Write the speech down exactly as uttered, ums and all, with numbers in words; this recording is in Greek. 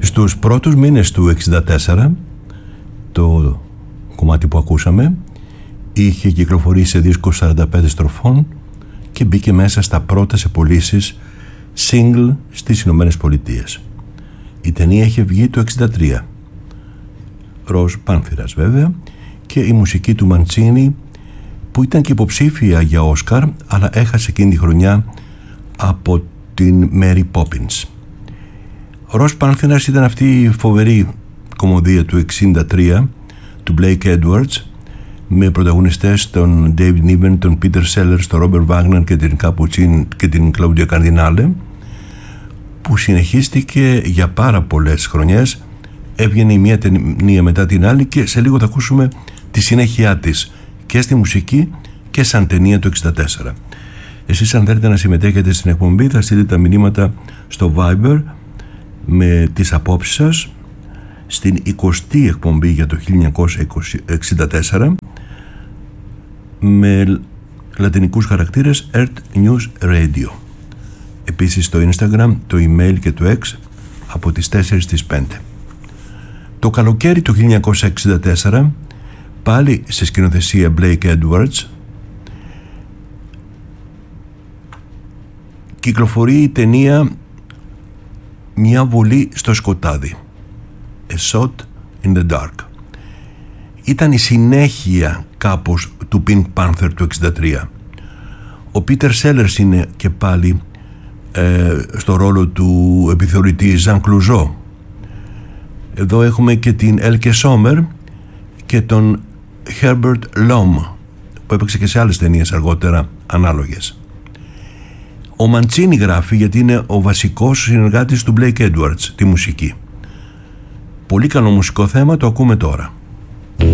Στους πρώτους μήνες του εξήντα τέσσερα το κομμάτι που ακούσαμε είχε κυκλοφορήσει σε δίσκο σαράντα πέντε στροφών και μπήκε μέσα στα πρώτα σε πωλήσεις single στις Ηνωμένες Πολιτείες. Η ταινία είχε βγει το εξήντα τρία, ροζ πάνθυρας βέβαια, και η μουσική του Μαντσίνι, που ήταν και υποψήφια για Όσκαρ, αλλά έχασε εκείνη τη χρονιά από την Μέρι Πόπινς. Ροζ πάνθυρας ήταν αυτή η φοβερή κομμωδία του εξήντα τρία του Blake Edwards, με πρωταγωνιστές τον David Niven, τον Peter Sellers, τον Robert Wagner και την Capuchin και την Claudia Cardinale, που συνεχίστηκε για πάρα πολλές χρονιές. Έβγαινε η μία ταινία μετά την άλλη και σε λίγο θα ακούσουμε τη συνέχεια της και στη μουσική και σαν ταινία το εξήντα τέσσερα. Εσείς αν θέλετε να συμμετέχετε στην εκπομπή θα στείλετε τα μηνύματα στο Viber με τις απόψεις σας στην εικοστή εκπομπή για το χίλια εννιακόσια εξήντα τέσσερα με λατινικούς χαρακτήρες Earth News Radio. Επίσης στο Instagram, το email και το X από τις τέσσερις στις πέντε. Το καλοκαίρι του χίλια εννιακόσια εξήντα τέσσερα, πάλι σε σκηνοθεσία Blake Edwards, κυκλοφορεί η ταινία «Μια βολή στο σκοτάδι», A Shot in the Dark. Ήταν η συνέχεια κάπως του Pink Panther του εξήντα τρία. Ο Peter Sellers είναι και πάλι ε, στο ρόλο του επιθεωρητή Jean Clouseau. Εδώ έχουμε και την Elke Sommer και τον Herbert Lom, που έπαιξε και σε άλλες ταινίες αργότερα ανάλογες. Ο Μαντσίνι γράφει, γιατί είναι ο βασικός συνεργάτης του Blake Edwards, τη μουσική. Πολύ καλό μουσικό θέμα, το ακούμε τώρα.